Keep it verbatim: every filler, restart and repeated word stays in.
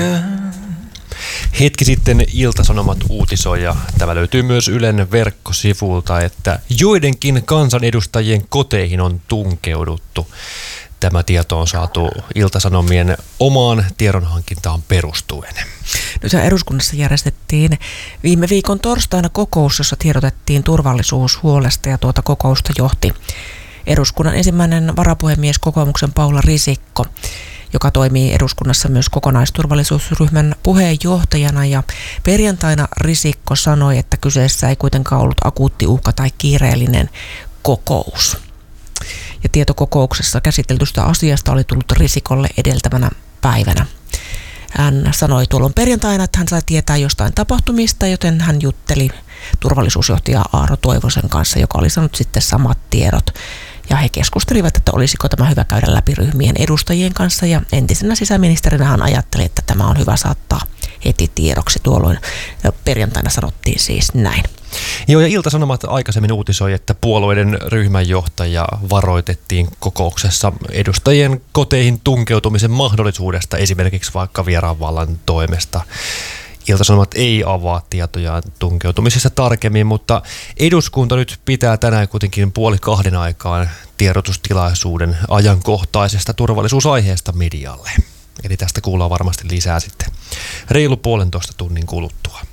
Hetki sitten Ilta-Sanomat uutisoi, ja tämä löytyy myös Ylen verkkosivulta, että joidenkin kansanedustajien koteihin on tunkeuduttu. Tämä tieto on saatu Ilta-Sanomien omaan tiedonhankintaan perustuen. Nyt eduskunnassa järjestettiin viime viikon torstaina kokous, jossa tiedotettiin turvallisuushuolesta, ja tuota kokousta johti eduskunnan ensimmäinen varapuhemies kokoomuksen Paula Risikko, joka toimii eduskunnassa myös kokonaisturvallisuusryhmän puheenjohtajana. Ja perjantaina Risikko sanoi, että kyseessä ei kuitenkaan ollut akuutti uhka tai kiireellinen kokous. Ja tietokokouksessa käsiteltystä asiasta oli tullut Risikolle edeltävänä päivänä. Hän sanoi tuolloin perjantaina, että hän sai tietää jostain tapahtumista, joten hän jutteli turvallisuusjohtaja Aaro Toivosen kanssa, joka oli saanut sitten samat tiedot. Ja he keskustelivat, että olisiko tämä hyvä käydä läpi ryhmien edustajien kanssa, ja entisenä sisäministerinä hän ajatteli, että tämä on hyvä saattaa heti tiedoksi. Tuolloin perjantaina sanottiin siis näin. Joo, ja Ilta-Sanomat aikaisemmin uutisoi, että puolueiden ryhmänjohtaja varoitettiin kokouksessa edustajien koteihin tunkeutumisen mahdollisuudesta, esimerkiksi vaikka vieraanvallan toimesta. Ilta-Sanomat ei avaa tietojaan tunkeutumisesta tarkemmin, mutta eduskunta nyt pitää tänään kuitenkin puoli kahden aikaan tiedotustilaisuuden ajankohtaisesta turvallisuusaiheesta medialle. Eli tästä kuullaan varmasti lisää sitten reilu puolentoista tunnin kuluttua.